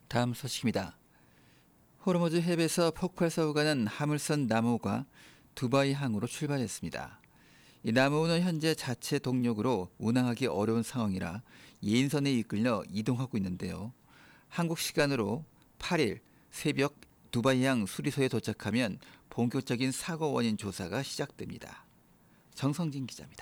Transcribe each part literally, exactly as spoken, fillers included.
다음 소식입니다. 호르무즈 해협에서 폭발 사고가 난 화물선 나무호가 두바이 항으로 출발했습니다. 이 나무호는 현재 자체 동력으로 운항하기 어려운 상황이라 예인선에 이끌려 이동하고 있는데요. 한국 시간으로 팔 일 새벽 두바이항 수리소에 도착하면 본격적인 사고 원인 조사가 시작됩니다. 정성진 기자입니다.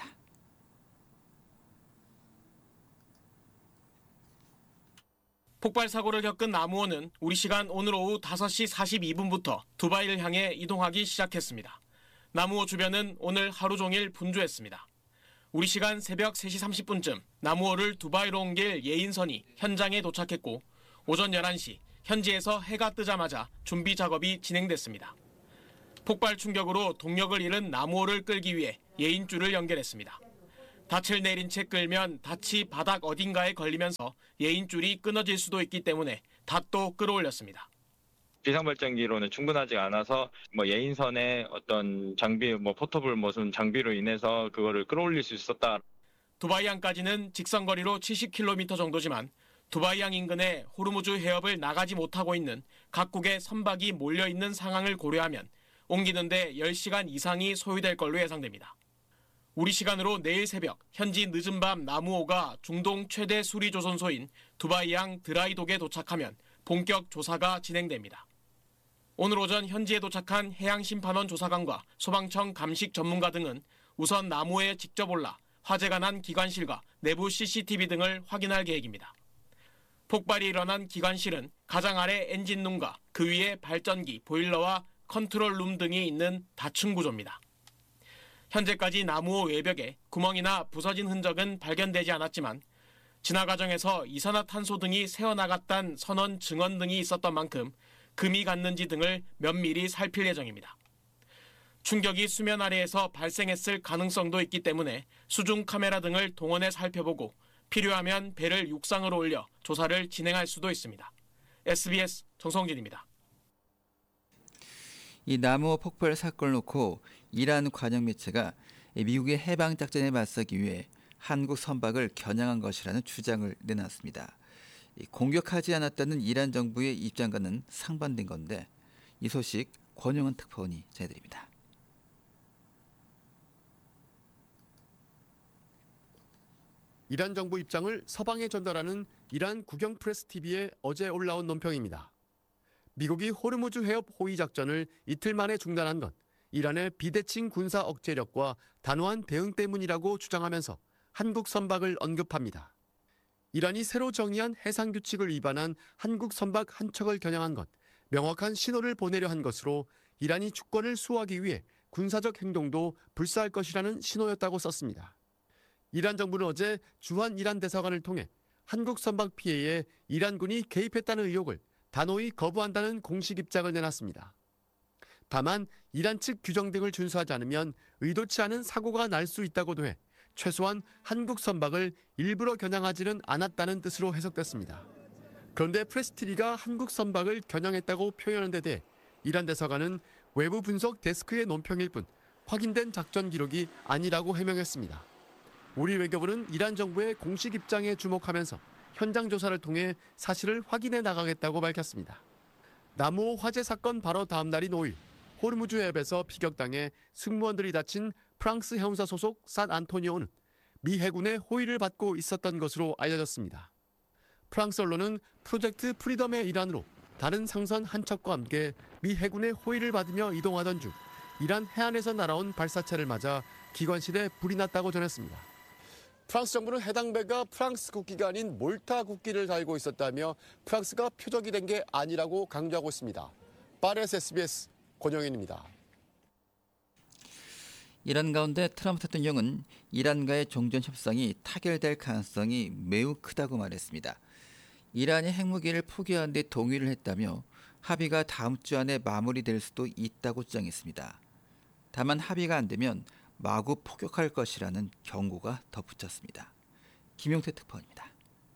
폭발 사고를 겪은 나무호는 우리 시간 오늘 오후 다섯 시 사십이 분부터 두바이를 향해 이동하기 시작했습니다. 나무호 주변은 오늘 하루 종일 분주했습니다. 우리 시간 새벽 세 시 삼십 분쯤 나무호를 두바이로 옮길 예인선이 현장에 도착했고 오전 열한 시 현지에서 해가 뜨자마자 준비 작업이 진행됐습니다. 폭발 충격으로 동력을 잃은 나무호를 끌기 위해 예인줄을 연결했습니다. 닻을 내린 채 끌면 닻이 바닥 어딘가에 걸리면서 예인줄이 끊어질 수도 있기 때문에 닷도 끌어올렸습니다. 비상발전기로는 충분하지 않아서 뭐 예인선의 어떤 장비, 뭐 포터블 무슨 장비로 인해서 그거를 끌어올릴 수 있었다. 두바이항까지는 직선거리로 칠십 킬로미터 정도지만 두바이항 인근에 호르무즈 해협을 나가지 못하고 있는 각국의 선박이 몰려있는 상황을 고려하면 옮기는데 열 시간 이상이 소요될 걸로 예상됩니다. 우리 시간으로 내일 새벽 현지 늦은 밤 나무호가 중동 최대 수리 조선소인 두바이항 드라이독에 도착하면 본격 조사가 진행됩니다. 오늘 오전 현지에 도착한 해양심판원 조사관과 소방청 감식 전문가 등은 우선 나무호에 직접 올라 화재가 난 기관실과 내부 씨씨티비 등을 확인할 계획입니다. 폭발이 일어난 기관실은 가장 아래 엔진룸과 그 위에 발전기, 보일러와 컨트롤룸 등이 있는 다층 구조입니다. 현재까지 나무호 외벽에 구멍이나 부서진 흔적은 발견되지 않았지만 진화 과정에서 이산화탄소 등이 새어나갔다는 선원 증언 등이 있었던 만큼 금이 갔는지 등을 면밀히 살필 예정입니다. 충격이 수면 아래에서 발생했을 가능성도 있기 때문에 수중 카메라 등을 동원해 살펴보고 필요하면 배를 육상으로 올려 조사를 진행할 수도 있습니다. 에스비에스 정성진입니다. 이 나무호 폭발 사건을 놓고 이란 관영 매체가 미국의 해방 작전에 맞서기 위해 한국 선박을 겨냥한 것이라는 주장을 내놨습니다. 공격하지 않았다는 이란 정부의 입장과는 상반된 건데 이 소식 권영은 특파원이 전해드립니다. 이란 정부 입장을 서방에 전달하는 이란 국영 프레스 티비에 어제 올라온 논평입니다. 미국이 호르무즈 해협 호위 작전을 이틀 만에 중단한 건 이란의 비대칭 군사 억제력과 단호한 대응 때문이라고 주장하면서 한국 선박을 언급합니다. 이란이 새로 정의한 해상 규칙을 위반한 한국 선박 한 척을 겨냥한 건 명확한 신호를 보내려 한 것으로 이란이 주권을 수호하기 위해 군사적 행동도 불사할 것이라는 신호였다고 썼습니다. 이란 정부는 어제 주한 이란 대사관을 통해 한국 선박 피해에 이란군이 개입했다는 의혹을 단호히 거부한다는 공식 입장을 내놨습니다. 다만 이란 측 규정 등을 준수하지 않으면 의도치 않은 사고가 날 수 있다고도 해 최소한 한국 선박을 일부러 겨냥하지는 않았다는 뜻으로 해석됐습니다. 그런데 프레스티비가 한국 선박을 겨냥했다고 표현한 데 대해 이란 대사관은 외부 분석 데스크의 논평일 뿐 확인된 작전 기록이 아니라고 해명했습니다. 우리 외교부는 이란 정부의 공식 입장에 주목하면서 현장 조사를 통해 사실을 확인해 나가겠다고 밝혔습니다. 나무호 화재 사건 바로 다음 날인 오 일 호르무즈 해협에서 피격당해 승무원들이 다친 프랑스 해운사 소속 산 안토니오는 미 해군의 호위를 받고 있었던 것으로 알려졌습니다. 프랑스 언론은 프로젝트 프리덤의 일환으로 다른 상선 한 척과 함께 미 해군의 호위를 받으며 이동하던 중 이란 해안에서 날아온 발사체를 맞아 기관실에 불이 났다고 전했습니다. 프랑스 정부는 해당 배가 프랑스 국기가 아닌 몰타 국기를 달고 있었다며 프랑스가 표적이 된 게 아니라고 강조하고 있습니다. 파리에서 에스비에스 권영인입니다. 이란 가운데 트럼프 대통령은 이란과의 종전 협상이 타결될 가능성이 매우 크다고 말했습니다. 이란이 핵무기를 포기하는 데 동의를 했다며 합의가 다음 주 안에 마무리될 수도 있다고 주장했습니다. 다만 합의가 안 되면 마구 폭격할 것이라는 경고가 덧붙였습니다. 김용태 특파원입니다.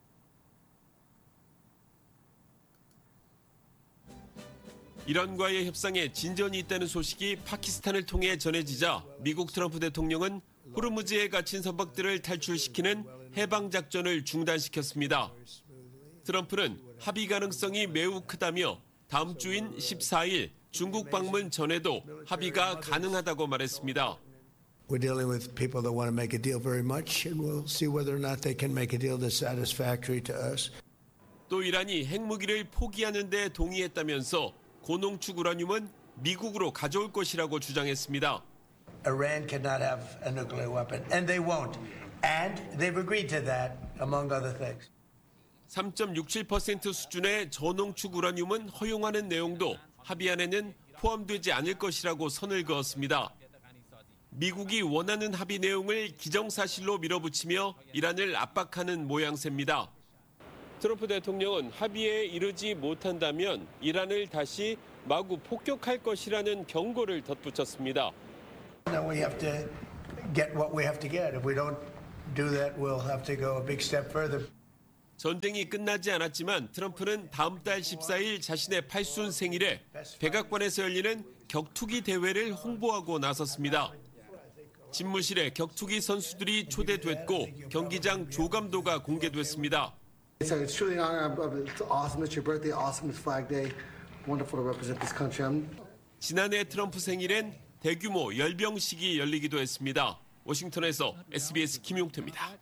이란과의 협상에 진전이 있다는 소식이 파키스탄을 통해 전해지자 미국 트럼프 대통령은 호르무즈에 갇힌 선박들을 탈출시키는 해방작전을 중단시켰습니다. 트럼프는 합의 가능성이 매우 크다며 다음 주인 십사 일 중국 방문 전에도 합의가 가능하다고 말했습니다. We're dealing with people that want to make a deal very much, and we'll see whether or not they can make a deal that's satisfactory to us. 또 이란이 핵무기를 포기하는 데 동의했다면서 고농축 우라늄은 미국으로 가져올 것이라고 주장했습니다. Iran cannot have a nuclear weapon, and they won't. And they've agreed to that, among other things. 삼 점 육칠 퍼센트 수준의 저농축 우라늄은 허용하는 내용도 합의안에는 포함되지 않을 것이라고 선을 그었습니다. 미국이 원하는 합의 내용을 기정사실로 밀어붙이며 이란을 압박하는 모양새입니다. 트럼프 대통령은 합의에 이르지 못한다면 이란을 다시 마구 폭격할 것이라는 경고를 덧붙였습니다. Now we have to get what we have to get. If we don't do that, we'll have to go a big step further. 전쟁이 끝나지 않았지만 트럼프는 다음 달 십사 일 자신의 팔순 생일에 백악관에서 열리는 격투기 대회를 홍보하고 나섰습니다. 집무실에 격투기 선수들이 초대됐고 경기장 조감도가 공개됐습니다. So it's truly an honor. It's awesome. It's your birthday. Awesome. It's Flag Day. Wonderful to represent this country. I'm... 지난해 트럼프 생일엔 대규모 열병식이 열리기도 했습니다. 워싱턴에서 에스비에스 김용태입니다.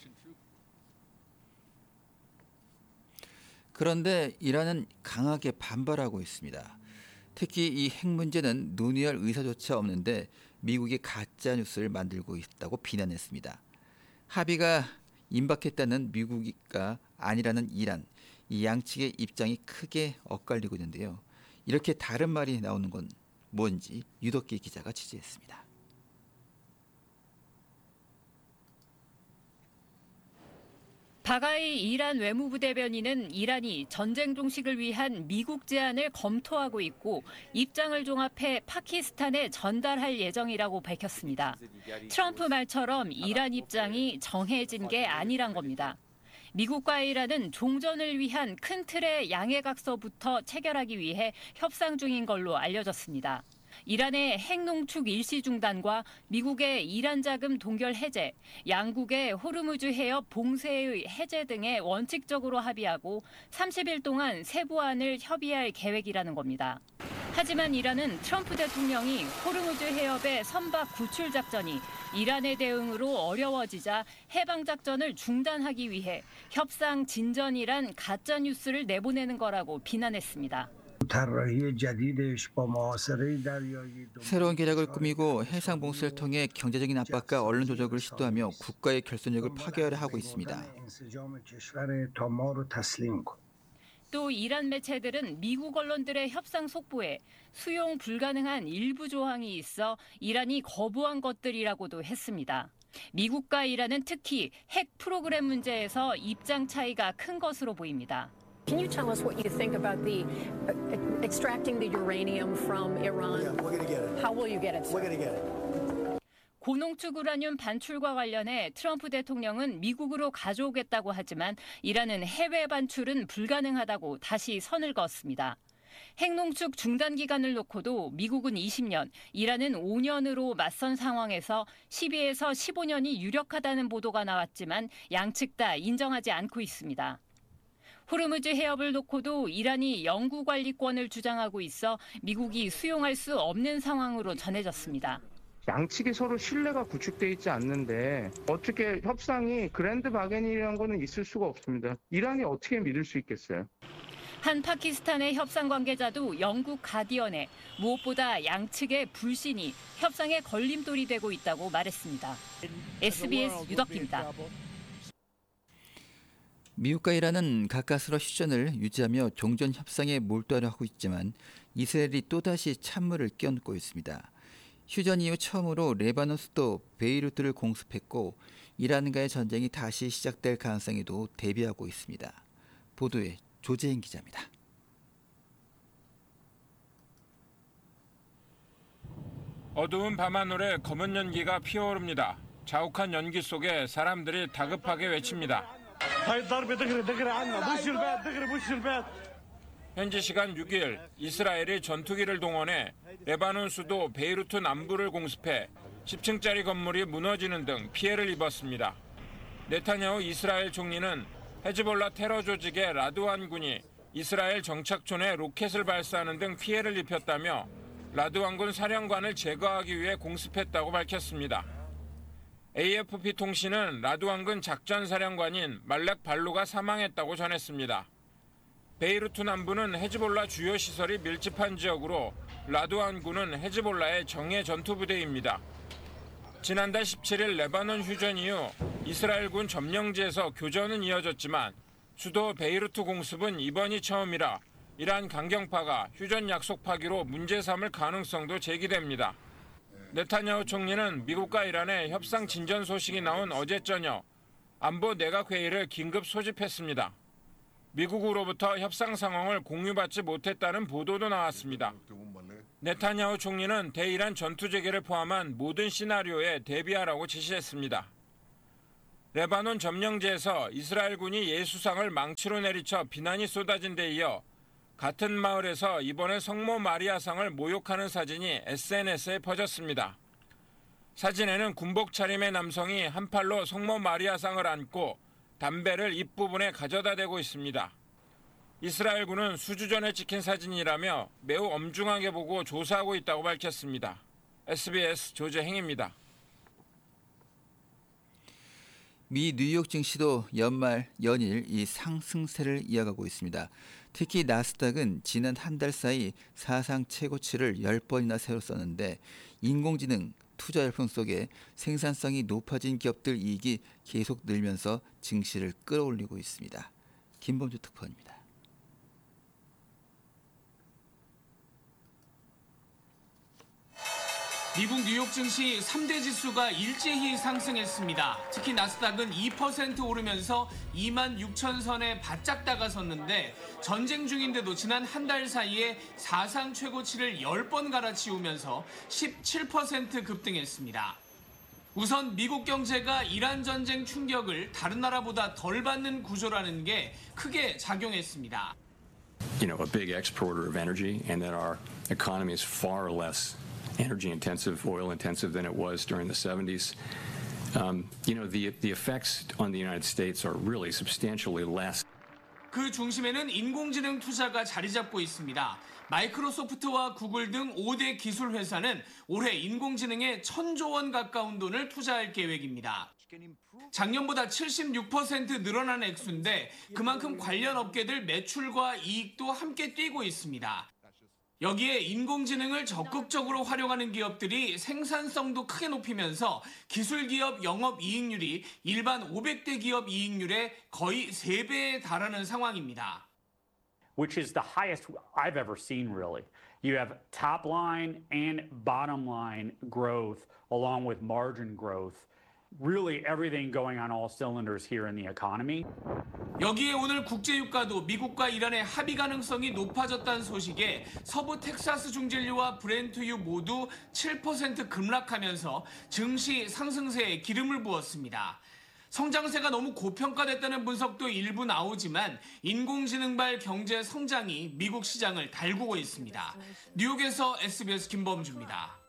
그런데 이란은 강하게 반발하고 있습니다. 특히 이 핵 문제는 논의할 의사조차 없는데 미국이 가짜 뉴스를 만들고 있다고 비난했습니다. 합의가 임박했다는 미국이가 아니라는 이란, 이 양측의 입장이 크게 엇갈리고 있는데요. 이렇게 다른 말이 나오는 건 뭔지 유덕기 기자가 취재했습니다. 바가이 이란 외무부 대변인은 이란이 전쟁 종식을 위한 미국 제안을 검토하고 있고 입장을 종합해 파키스탄에 전달할 예정이라고 밝혔습니다. 트럼프 말처럼 이란 입장이 정해진 게 아니란 겁니다. 미국과 이란은 종전을 위한 큰 틀의 양해각서부터 체결하기 위해 협상 중인 걸로 알려졌습니다. 이란의 핵농축 일시 중단과 미국의 이란 자금 동결 해제, 양국의 호르무즈 해협 봉쇄의 해제 등에 원칙적으로 합의하고 삼십 일 동안 세부안을 협의할 계획이라는 겁니다. 하지만 이란은 트럼프 대통령이 호르무즈 해협의 선박 구출 작전이 이란의 대응으로 어려워지자 해방 작전을 중단하기 위해 협상 진전이란 가짜 뉴스를 내보내는 거라고 비난했습니다. 새로운 계략을 꾸미고 해상 봉쇄를 통해 경제적인 압박과 언론 조작을 시도하며 국가의 결속력을 파괴하려 하고 있습니다. 또 이란 매체들은 미국 언론들의 협상 속보에 수용 불가능한 일부 조항이 있어 이란이 거부한 것들이라고도 했습니다. 미국과 이란은 특히 핵 프로그램 문제에서 입장 차이가 큰 것으로 보입니다. Can you tell us what you think about the uh, extracting the uranium from Iran? Yeah, we're going to get it. How will you get it? We're going to get it. 고농축 우라늄 반출과 관련해 트럼프 대통령은 미국으로 가져오겠다고 하지만 이란은 해외 반출은 불가능하다고 다시 선을 그었습니다. 핵농축 중단 기간을 놓고도 미국은 이십 년, 이란은 오 년으로 맞선 상황에서 십이에서 십오 년이 유력하다는 보도가 나왔지만 양측 다 인정하지 않고 있습니다. 호르무즈 해협을 놓고도 이란이 영구 관리권을 주장하고 있어 미국이 수용할 수 없는 상황으로 전해졌습니다. 양측이 서로 신뢰가 구축돼 있지 않는데 어떻게 협상이 그랜드 바게닝이라는 거는 있을 수가 없습니다. 이란이 어떻게 믿을 수 있겠어요? 한 파키스탄의 협상 관계자도 영국 가디언에 무엇보다 양측의 불신이 협상의 걸림돌이 되고 있다고 말했습니다. 에스비에스 유덕기입니다. 미국과 이란은 가까스로 휴전을 유지하며 종전 협상에 몰두하려 하고 있지만 이스라엘이 또다시 찬물을 끼얹고 있습니다. 휴전 이후 처음으로 레바논 수도 베이루트를 공습했고 이란과의 전쟁이 다시 시작될 가능성에도 대비하고 있습니다. 보도에 조재인 기자입니다. 어두운 밤하늘에 검은 연기가 피어오릅니다. 자욱한 연기 속에 사람들이 다급하게 외칩니다. 현지 시간 육 일 이스라엘이 전투기를 동원해 레바논 수도 베이루트 남부를 공습해 십 층짜리 건물이 무너지는 등 피해를 입었습니다. 네타냐후 이스라엘 총리는 헤즈볼라 테러 조직의 라드완 군이 이스라엘 정착촌에 로켓을 발사하는 등 피해를 입혔다며 라드완 군 사령관을 제거하기 위해 공습했다고 밝혔습니다. 에이에프피 통신은 라드완 군 작전사령관인 말렉 발루가 사망했다고 전했습니다. 베이루트 남부는 헤즈볼라 주요 시설이 밀집한 지역으로 라드완 군은 헤즈볼라의 정예 전투부대입니다. 지난달 십칠일 레바논 휴전 이후 이스라엘군 점령지에서 교전은 이어졌지만 수도 베이루트 공습은 이번이 처음이라 이란 강경파가 휴전 약속 파기로 문제 삼을 가능성도 제기됩니다. 네타냐후 총리는 미국과 이란의 협상 진전 소식이 나온 어제 저녁 안보 내각회의를 긴급 소집했습니다. 미국으로부터 협상 상황을 공유받지 못했다는 보도도 나왔습니다. 네타냐후 총리는 대이란 전투 재개를 포함한 모든 시나리오에 대비하라고 지시했습니다. 레바논 점령지에서 이스라엘군이 예수상을 망치로 내리쳐 비난이 쏟아진 데 이어 같은 마을에서 이번에 성모 마리아상을 모욕하는 사진이 에스엔에스에 퍼졌습니다. 사진에는 군복 차림의 남성이 한 팔로 성모 마리아상을 안고 담배를 입부분에 가져다 대고 있습니다. 이스라엘군은 수주 전에 찍힌 사진이라며 매우 엄중하게 보고 조사하고 있다고 밝혔습니다. 에스비에스 조재행입니다. 미 뉴욕 증시도 연말 연일 이 상승세를 이어가고 있습니다. 특히 나스닥은 지난 한 달 사이 사상 최고치를 열 번이나 세웠었는데 인공지능 투자 열풍 속에 생산성이 높아진 기업들 이익이 계속 늘면서 증시를 끌어올리고 있습니다. 김범주 특파원입니다. 미국 뉴욕 증시 삼 대 지수가 일제히 상승했습니다. 특히 나스닥은 이 퍼센트 오르면서 이만 육천 선에 바짝 다가섰는데 전쟁 중인데도 지난 한 달 사이에 사상 최고치를 열 번 갈아치우면서 십칠 퍼센트 급등했습니다. 우선 미국 경제가 이란 전쟁 충격을 다른 나라보다 덜 받는 구조라는 게 크게 작용했습니다. You know, a big exporter of energy and that our economy is far less energy intensive, oil intensive than it was during the seventies. Um, you know, the the effects on the United States are really substantially less. 그 중심에는 인공지능 투자가 자리 잡고 있습니다. 마이크로소프트와 구글 등 오 대 기술 회사는 올해 인공지능에 천조 원 가까운 돈을 투자할 계획입니다. 작년보다 칠십육 퍼센트 늘어난 액수인데 그만큼 관련 업계들 매출과 이익도 함께 뛰고 있습니다. 여기에 인공지능을 적극적으로 활용하는 기업들이 생산성도 크게 높이면서 기술기업 영업이익률이 일반 오백 대 기업 이익률의 거의 세 배에 달하는 상황입니다. Which is the highest I've ever seen, really. You have top line and bottom line growth along with margin growth. Really everything going on all cylinders here in the economy. 여기에 오늘 국제유가도 미국과 이란의 합의 가능성이 높아졌다는 소식에 서부 텍사스 중진류와 브렌트유 모두 칠 퍼센트 급락하면서 증시 상승세에 기름을 부었습니다. 성장세가 너무 고평가됐다는 분석도 일부 나오지만 인공지능발 경제 성장이 미국 시장을 달구고 있습니다. 뉴욕에서 에스비에스 김범주입니다.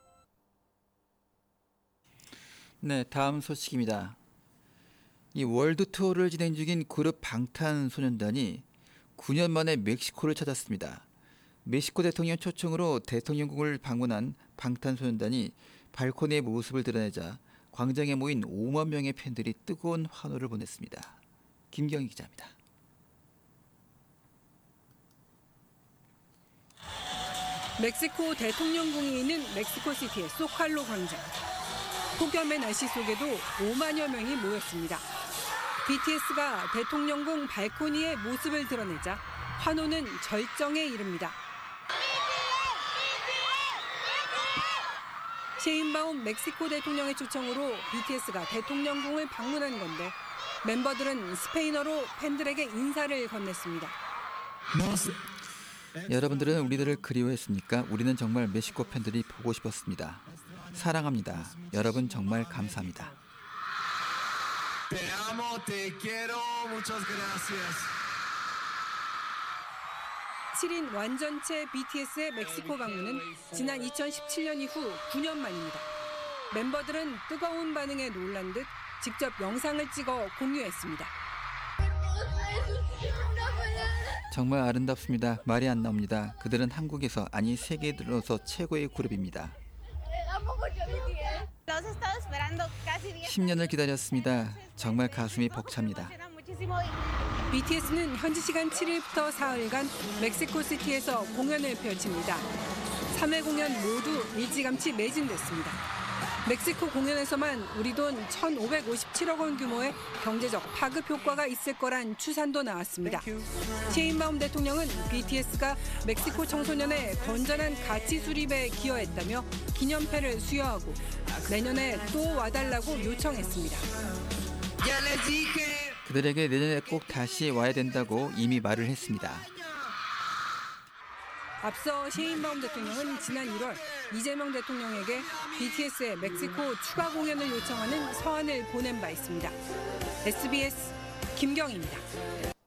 네, 다음 소식입니다. 이 월드 투어를 진행 중인 그룹 방탄소년단이 구 년 만에 멕시코를 찾았습니다. 멕시코 대통령 초청으로 대통령궁을 방문한 방탄소년단이 발코니의 모습을 드러내자 광장에 모인 오만 명의 팬들이 뜨거운 환호를 보냈습니다. 김경희 기자입니다. 멕시코 대통령궁이 있는 멕시코시티의 소칼로 광장. 폭염의 날씨 속에도 오만여 명이 모였습니다. 비티에스가 대통령궁 발코니의 모습을 드러내자 환호는 절정에 이릅니다. 셰인바움 멕시코 대통령의 초청으로 비티에스가 대통령궁을 방문한 건데 멤버들은 스페인어로 팬들에게 인사를 건넸습니다. 여러분들은 우리들을 그리워했습니까? 우리는 정말 멕시코 팬들이 보고 싶었습니다. 사랑합니다. 여러분 정말 감사합니다. 칠 인 완전체 비티에스의 멕시코 방문은 지난 이천십칠 년 이후 구 년 만입니다. 멤버들은 뜨거운 반응에 놀란 듯 직접 영상을 찍어 공유했습니다. 정말 아름답습니다. 말이 안 나옵니다. 그들은 한국에서 아니 세계에 들어서 최고의 그룹입니다. 십 년을 기다렸습니다. 정말 가슴이 벅찹니다. 비티에스는 현지 시간 칠 일부터 사흘간 멕시코시티에서 공연을 펼칩니다. 삼 회 공연 모두 일찌감치 매진됐습니다. 멕시코 공연에서만 우리 돈 천오백오십칠억 원 규모의 경제적 파급 효과가 있을 거란 추산도 나왔습니다. 셰인바움 대통령은 비티에스가 멕시코 청소년의 건전한 가치 수립에 기여했다며 기념패를 수여하고 내년에 또 와달라고 요청했습니다. 그들에게 내년에 꼭 다시 와야 된다고 이미 말을 했습니다. 앞서 셰인바움 대통령은 지난 일월 이재명 대통령에게 비티에스의 멕시코 추가 공연을 요청하는 서한을 보낸 바 있습니다. 에스비에스 김경희입니다.